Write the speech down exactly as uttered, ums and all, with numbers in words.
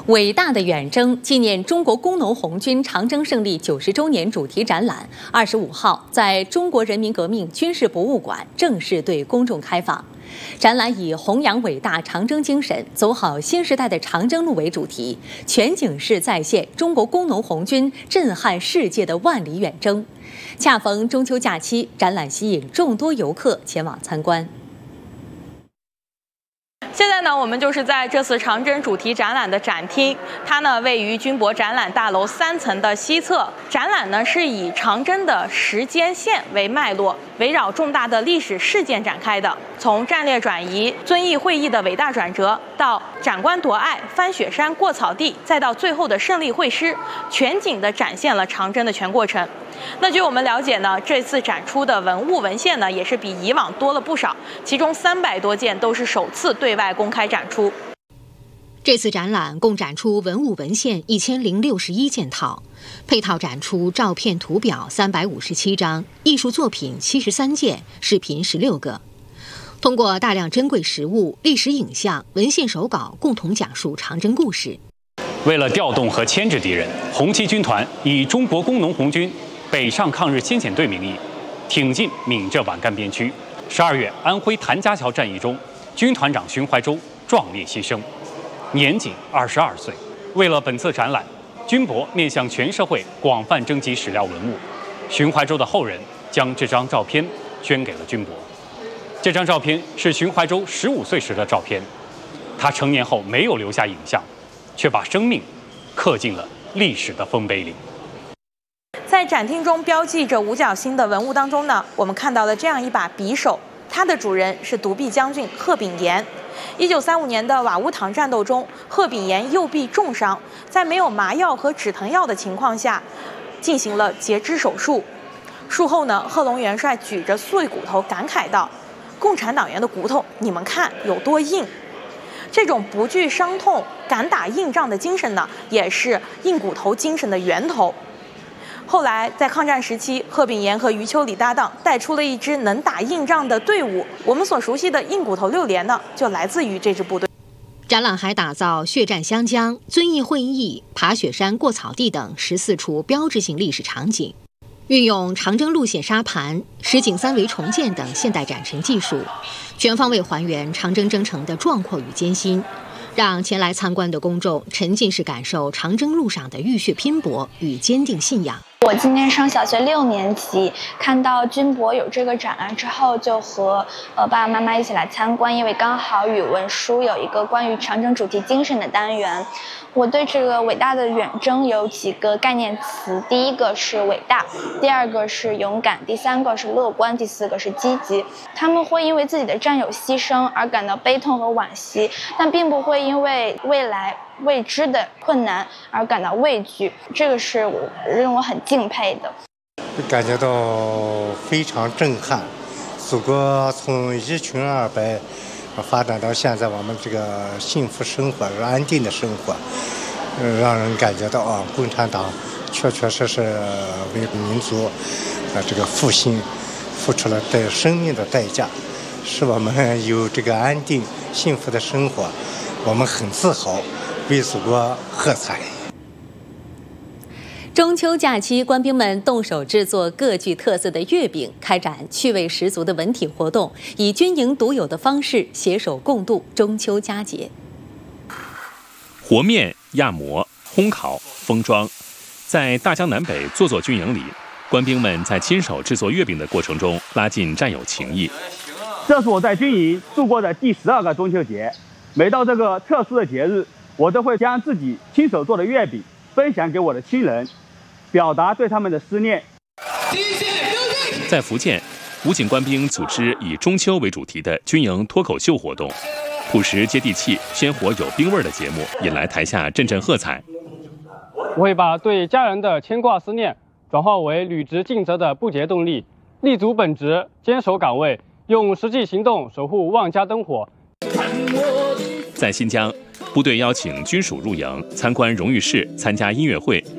伟大的远征纪念中国工农红军长征胜利九十周年主题展览，二十五号在中国人民革命军事博物馆正式对公众开放。展览以弘扬伟大长征精神，走好新时代的长征路为主题，全景式再现中国工农红军震撼世界的万里远征。恰逢中秋假期，展览吸引众多游客前往参观。 现在呢，我们就是在这次长征主题展览的展厅，它呢位于军博展览大楼三层的西侧。展览呢是以长征的时间线为脉络，围绕重大的历史事件展开的。从战略转移、遵义会议的伟大转折，到斩关夺隘、翻雪山、过草地，再到最后的胜利会师，全景地展现了长征的全过程。那据我们了解呢，这次展出的文物文献呢，也是比以往多了不少，其中三百多件都是首次对外公开展出。 这次展览共展出文物文献一千零六十一件套，配套展出照片图表三百五十七张，艺术作品七十三件，视频十六个。通过大量珍贵实物、历史影像、文献手稿，共同讲述长征故事。 为了调动和牵制敌人，红七军团以中国工农红军北上抗日先遣队名义，挺进闽浙皖赣边区。十二月，安徽谭家桥战役中，军团长荀怀洲壮烈牺牲，年仅二十二岁。为了本次展览，军博面向全社会广泛征集史料文物，荀怀洲的后人将这张照片捐给了军博。这张照片是荀怀洲十五岁时的照片，他成年后没有留下影像，却把生命刻进了历史的丰碑里。 在展厅中标记着五角星的文物当中呢，我们看到了这样一把匕首，它的主人是独臂将军贺秉炎。一九三五年的瓦屋塘战斗中，贺秉炎右臂重伤，在没有麻药和止疼药的情况下，进行了截肢手术。术后呢，贺龙元帅举着碎骨头感慨道：“共产党员的骨头，你们看有多硬。”这种不惧伤痛、敢打硬仗的精神呢，也是硬骨头精神的源头。后来在抗战时期，贺秉炎和余秋里搭档带出了一支能打硬仗的队伍。我们所熟悉的硬骨头六连呢，就来自于这支部队。 展览还打造血战湘江、遵义会议、爬雪山、过草地等十四处标志性历史场景，运用长征路线沙盘、实景三维重建等现代展陈技术，全方位还原长征征程的壮阔与艰辛，让前来参观的公众沉浸式感受长征路上的浴血拼搏与坚定信仰。 我今年上小学六年级，看到军博有这个展览之后，就和呃爸爸妈妈一起来参观，因为刚好语文书有一个关于长征主题精神的单元。我对这个伟大的远征有几个概念词，第一个是伟大，第二个是勇敢，第三个是乐观，第四个是积极。他们会因为自己的战友牺牲而感到悲痛和惋惜，但并不会因为未来未知的困难而感到畏惧，这个是我让我很敬佩的。 感觉到非常震撼，祖国从一穷二白发展到现在，我们这个幸福生活、安定的生活，呃，让人感觉到啊，共产党确确实实为民族啊这个复兴付出了对生命的代价，使我们有这个安定幸福的生活，我们很自豪，为祖国喝彩。 中秋假期，官兵们动手制作各具特色的月饼，开展趣味十足的文体活动，以军营独有的方式携手共度中秋佳节。 和面、压模、烘烤、封装，在大江南北座座军营里，官兵们在亲手制作月饼的过程中，拉近战友情谊。 这是我在军营度过的第十二个中秋节。每到这个特殊的节日，我都会将自己亲手做的月饼分享给我的亲人，表达对他们的思念。 在福建，武警官兵组织以中秋为主题的军营脱口秀活动，朴实接地气、鲜活有兵味的节目引来台下阵阵喝彩。 我会把对家人的牵挂思念转化为履职尽责的不竭动力，立足本职，坚守岗位，用实际行动守护万家灯火。 在新疆，部队邀请军属入营参观荣誉室、参加音乐会，